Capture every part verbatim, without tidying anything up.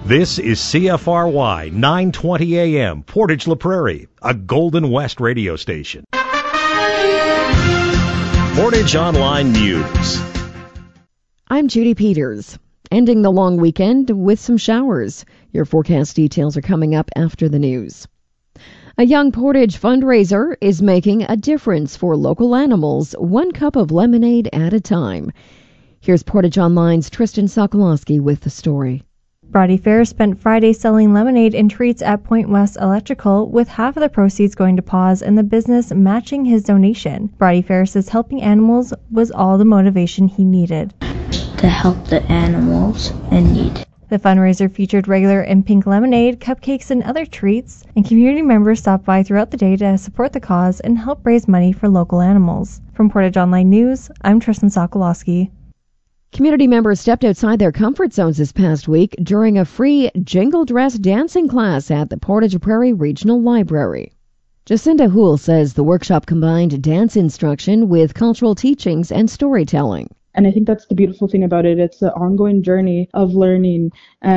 This is C F R Y nine twenty A M, Portage La Prairie, a Golden West radio station. Portage Online News. I'm Judy Peters. Ending the long weekend with some showers. Your forecast details are coming up after the news. A Young Portage fundraiser is making a difference for local animals, one cup of lemonade at a time. Here's Portage Online's Tristan Sokolowski with the story. Brody Ferris spent Friday selling lemonade and treats at Point West Electrical, with half of the proceeds going to Paws and the business matching his donation. Brody Ferris says helping animals was all the motivation he needed. To help the animals in need. The fundraiser featured regular and pink lemonade, cupcakes, and other treats, and community members stopped by throughout the day to support the cause and help raise money for local animals. From Portage Online News, I'm Tristan Sokolowski. Community members stepped outside their comfort zones this past week during a free jingle dress dancing class at the Portage Prairie Regional Library. Jacinda Houle says the workshop combined dance instruction with cultural teachings and storytelling. And I think that's the beautiful thing about it. It's an ongoing journey of learning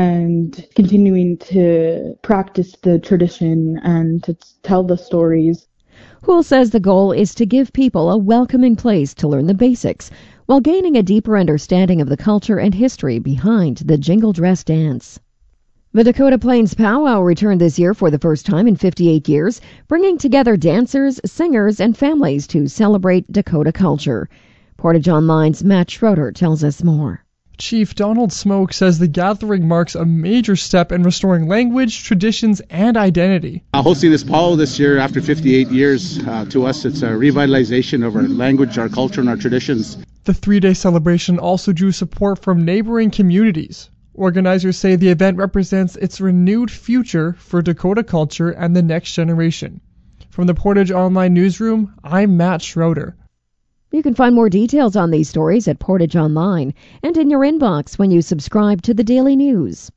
and continuing to practice the tradition and to tell the stories. Houle says the goal is to give people a welcoming place to learn the basics while gaining a deeper understanding of the culture and history behind the jingle dress dance. The Dakota Plains Powwow returned this year for the first time in fifty-eight years, bringing together dancers, singers, and families to celebrate Dakota culture. Portage Online's Matt Schroeder tells us more. Chief Donald Smoke says the gathering marks a major step in restoring language, traditions, and identity. Uh, hosting this powwow this year after fifty-eight years, uh, to us it's a revitalization of our language, our culture, and our traditions. The three-day celebration also drew support from neighboring communities. Organizers say the event represents its renewed future for Dakota culture and the next generation. From the Portage Online Newsroom, I'm Matt Schroeder. You can find more details on these stories at Portage Online and in your inbox when you subscribe to the Daily News.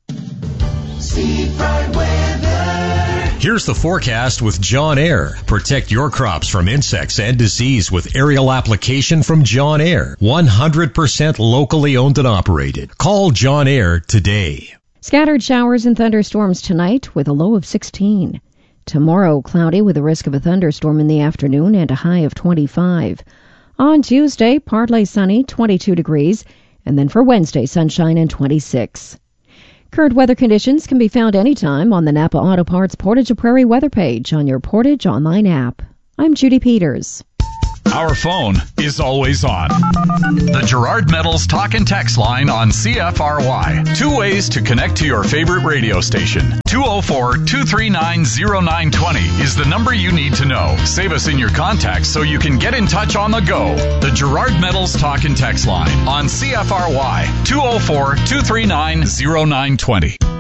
Here's the forecast with John Air. Protect your crops from insects and disease with aerial application from John Air. one hundred percent locally owned and operated. Call John Air today. Scattered showers and thunderstorms tonight with a low of sixteen. Tomorrow, cloudy with a risk of a thunderstorm in the afternoon and a high of twenty-five. On Tuesday, partly sunny, twenty-two degrees, and then for Wednesday, sunshine and twenty-six. Current weather conditions can be found anytime on the Napa Auto Parts Portage Prairie weather page on your Portage Online app. I'm Judy Peters. Our phone is always on. The Gerard Metals Talk and Text line on C F R Y. Two ways to connect to your favorite radio station. two oh four, two three nine, oh nine two oh is the number you need to know. Save us in your contacts so you can get in touch on the go. The Gerard Metals Talk and Text line on C F R Y. two oh four, two three nine, oh nine two oh.